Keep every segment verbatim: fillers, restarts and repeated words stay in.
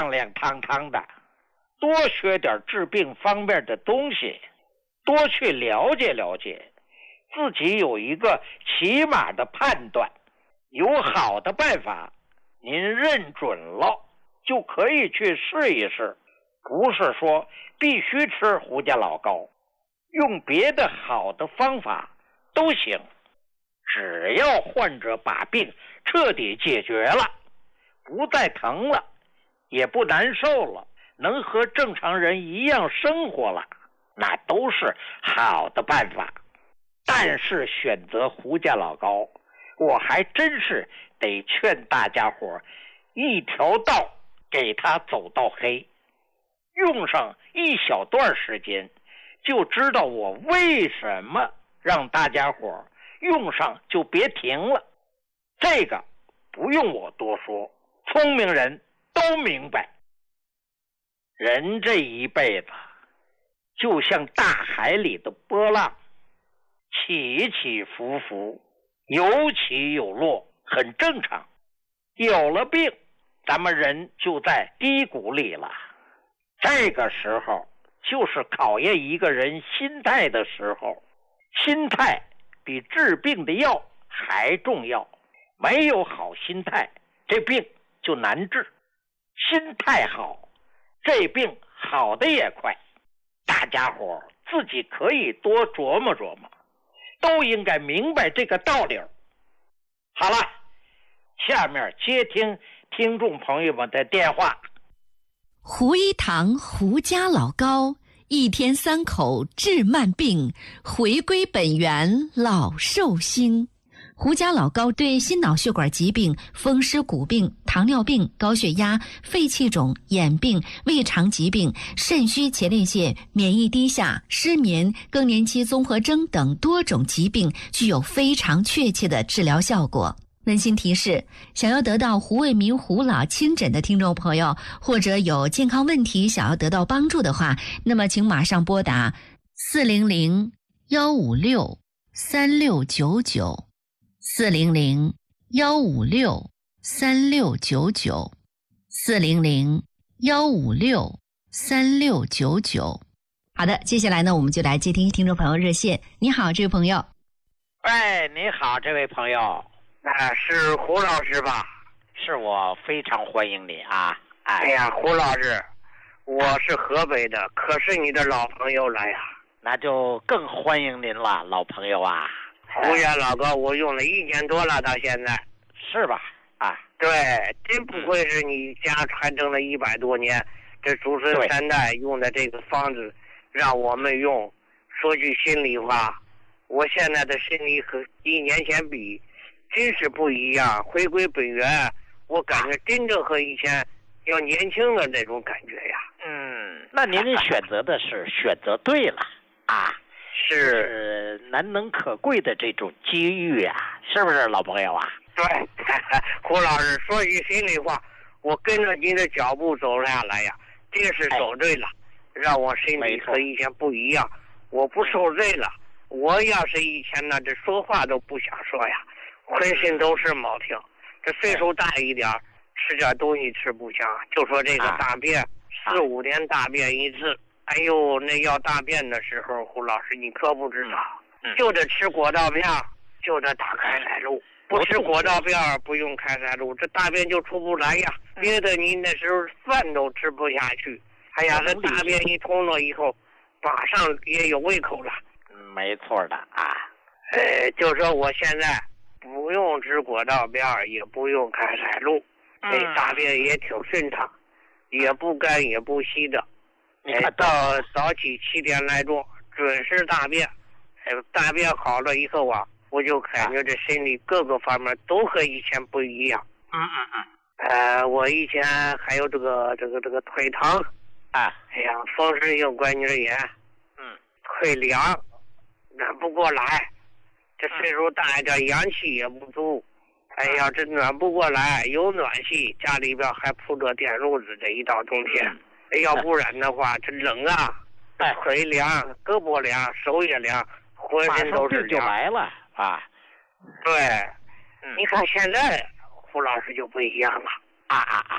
亮亮堂堂的，多学点治病方面的东西，多去了解了解，自己有一个起码的判断，有好的办法，您认准了就可以去试一试，不是说必须吃胡家老膏，用别的好的方法都行，只要患者把病彻底解决了，不再疼了，也不难受了，能和正常人一样生活了，那都是好的办法。但是选择胡家老膏，我还真是得劝大家伙一条道给他走到黑，用上一小段时间就知道我为什么让大家伙用上就别停了。这个不用我多说，聪明人都明白。人这一辈子就像大海里的波浪，起起伏伏，有起有落，很正常。有了病，咱们人就在低谷里了。这个时候就是考验一个人心态的时候，心态比治病的药还重要。没有好心态，这病就难治。心态好，这病好的也快。大家伙自己可以多琢磨琢磨，都应该明白这个道理。好了，下面接听听众朋友们的电话。 胡一堂胡家老膏，一天三口治慢病，回归本源老寿星。胡家老膏对心脑血管疾病、风湿骨病、糖尿病、高血压、肺气肿、眼病、胃肠疾病、肾虚前列腺、免疫低下、失眠、更年期综合征等多种疾病具有非常确切的治疗效果。温馨提示，想要得到胡卫民胡老亲诊的听众朋友，或者有健康问题想要得到帮助的话，那么请马上拨打四零零幺五六三六九九四零零幺五六三六九九四零零幺五六三六九九。好的，接下来呢，我们就来接听听众朋友热线。你好，这位朋友。 喂，你好，这位朋友。 啊，是胡老师吧？ 是我，非常欢迎你啊！哎, 哎呀，胡老师，我是河北的，可是你的老朋友了呀。 那就更欢迎您了，老朋友啊！ 胡家老膏我用了一年多了，到现在。 是吧？啊， 对，真不愧是你家传承了一百多年，这祖孙三代用的这个方子，让我们用。说句心里话，我现在的身体和一年前比，真是不一样，回归本源，我感觉真正和以前要年轻的那种感觉呀。 嗯，那您选择的是选择对了啊，是难能可贵的这种机遇啊，是不是老朋友啊？ 对，胡老师说句心里话，我跟着您的脚步走下来呀，这是走对了，哎、让我身体和以前不一样，我不受罪了。我要是以前呢，这说话都不想说呀。浑身都是毛病，这岁数大一点，吃点东西吃不香，就说这个大便，啊、四五天大便一次。哎呦，那要大便的时候，胡老师你可不知道，嗯、就得吃果皂片，就得打开塞露，不吃果皂片不用开塞露，这大便就出不来呀。嗯、别的你那时候饭都吃不下去，哎呀，这大便一通了以后，马上也有胃口了。 没错的啊， 呃，就说我现在。不用吃果皂片，也不用开塞露，这大便也挺顺畅，也不干也不稀的。哎，到早起七点来钟准时大便，哎，大便好了以后啊，我就感觉这身体各个方面都和以前不一样。 嗯嗯嗯。 呃，我以前还有这个这个这个腿疼， 啊， 哎呀，风湿性关节炎， 嗯， 腿凉，暖不过来。这岁数大一点，阳气也不足，哎呀，这暖不过来，有暖气，家里边还铺着电褥子，这一到冬天，哎，要不然的话，这冷啊，腿凉，胳膊凉，手也凉，浑身都是凉， 就来了啊。 对，嗯、你看现在胡老师就不一样了啊啊啊！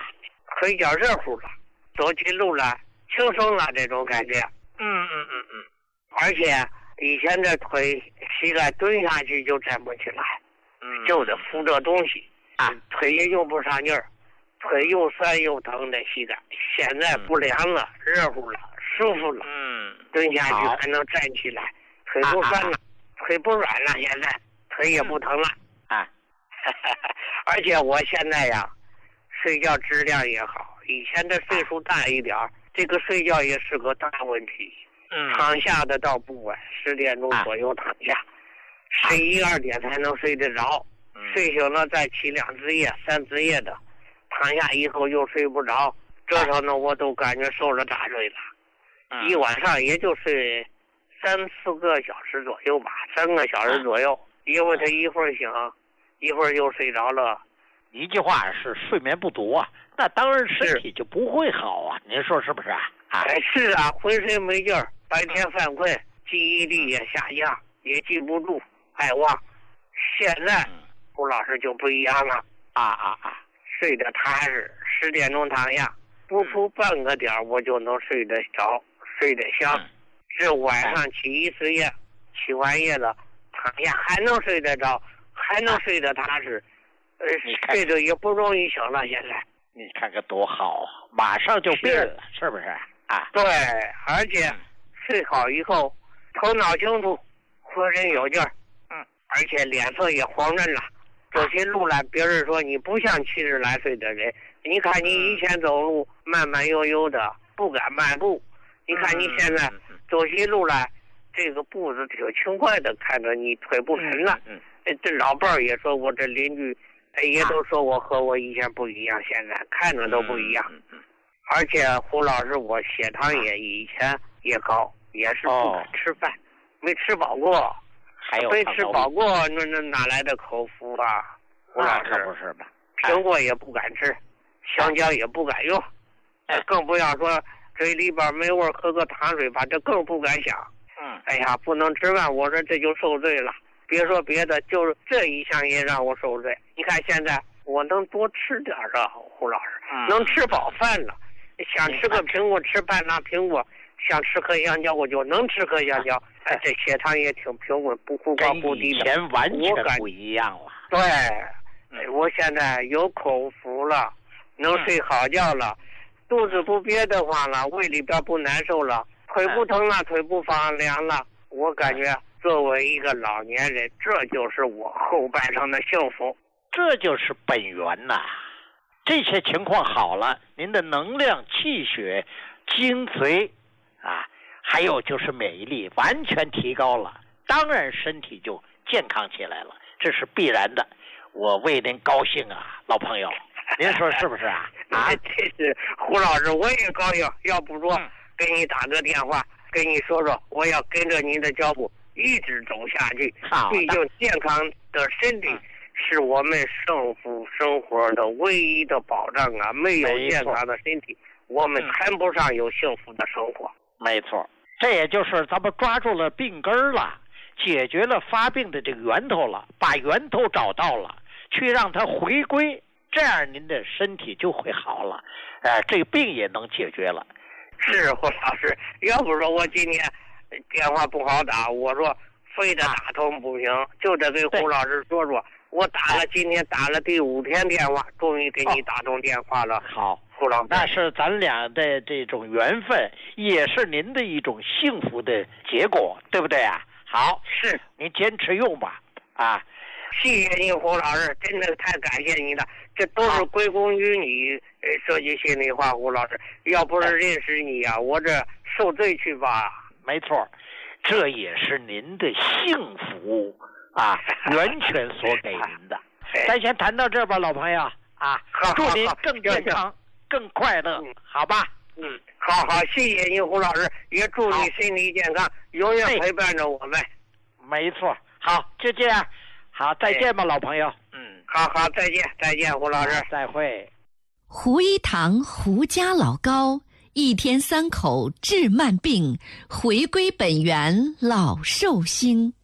腿脚热乎了，走起路来轻松了，这种感觉。 嗯嗯嗯嗯。 而且以前这腿膝盖蹲下去就站不起来， 嗯， 就得扶着东西啊， 腿也用不上劲儿，腿又酸又疼的膝盖，现在不凉了，热乎了，舒服了。 嗯， 蹲下去还能站起来，腿不酸了，啊啊腿不软了，现在腿也不疼了。 啊， 而且我现在呀，睡觉质量也好，以前的岁数大一点儿，这个睡觉也是个大问题。 嗯， 躺下的倒不晚，十点钟左右躺下，十一二点才能睡得着。睡醒了再起两只夜、三只夜的，躺下以后又睡不着，这时候呢我都感觉受了大罪了。一晚上也就睡三四个小时左右吧，三个小时左右，因为他一会儿醒，一会儿又睡着了。 一句话是睡眠不足啊，那当然身体就不会好啊，您说是不是啊？ 哎，是啊，浑身没劲儿，白天犯困，记忆力也下降，也记不住，爱忘。现在胡老师就不一样了， 啊啊啊， 睡得踏实，十点钟躺下，不出半个点我就能睡得着，睡得香。这晚上起一次夜，起完夜了，躺下还能睡得着，还能睡得踏实，呃，睡得也不容易醒了。现在你看看多好，马上就病了，是, 是不是啊？ 对，而且睡好以后，头脑清楚，浑身有劲儿， 嗯， 而且脸色也红润了。走起路来，别人说你不像七十来岁的人，你看你以前走路慢慢悠悠的，不敢迈步，你看你现在走起路来，这个步子挺轻快的，看着你腿不沉了。 嗯， 这老伴儿也说我，这邻居也都说我和我以前不一样，现在看着都不一样。而且胡老师，我血糖也以前也高，也是不敢吃饭，哦、没吃饱过。 还有没吃饱过，那那哪来的口福啊？胡老师， 不是吧？ 苹果也不敢吃，香蕉也不敢用，哎，更不要说嘴里边没味，喝个糖水吧，这更不敢想。 嗯， 哎呀，不能吃饭，我说这就受罪了。别说别的，就是这一项也让我受罪。你看现在我能多吃点啊，胡老师， 嗯、 能吃饱饭了。想吃个苹果，吃半拉苹果；想吃颗香蕉，我就能吃颗香蕉。哎，这血糖也挺平稳，不忽高忽低的。 以前完全不一样了。 对，嗯、我现在有口福了，能睡好觉了，嗯、肚子不憋得慌了，胃里边不难受了，腿不疼了，嗯、腿不发凉了。我感觉作为一个老年人，这就是我后半生的幸福。 这就是本源呐。这些情况好了，您的能量、气血、精髓啊，还有就是免疫力完全提高了，当然身体就健康起来了，这是必然的。我为您高兴啊，老朋友，您说是不是啊？啊， 这是胡老师，我也高兴。要不说给你打个电话，跟你说说，我要跟着您的脚步一直走下去。毕竟健康的身体。嗯是我们幸福生活的唯一的保障啊！没有健康的身体，我们谈不上有幸福的生活。 没错，这也就是咱们抓住了病根了，解决了发病的这个源头了，把源头找到了，去让它回归，这样您的身体就会好了，呃，这个病也能解决了。 是胡老师，要不说我今天电话不好打，我说非得打通不行，啊、就得给胡老师说说。我打了，今天打了第五天电话，终于给你打通电话了。 好， 胡老师， 那是咱俩的这种缘分，也是您的一种幸福的结果，对不对啊？好， 是您坚持用吧，啊， 谢谢你，胡老师，真的太感谢你了，这都是归功于你。呃，说句心里话，胡老师，要不是认识你呀、啊，我这受罪去吧。 没错，这也是您的幸福。啊，源泉所给您的。咱先谈到这吧，老朋友啊，祝您更健康、更快乐，嗯、好吧？ 嗯，好好，谢谢您，胡老师，也祝你身体健康，永远陪伴着我们。 没错，好，就这样，好，再见吧，老朋友。 嗯，好好，再见，再见，胡老师， 再会。 胡一堂胡家老高，一天三口治慢病，回归本源老寿星。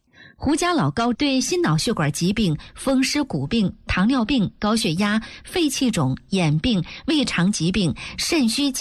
胡家老高对心脑血管疾病、风湿骨病、糖尿病、高血压、肺气肿、眼病、胃肠疾病、肾虚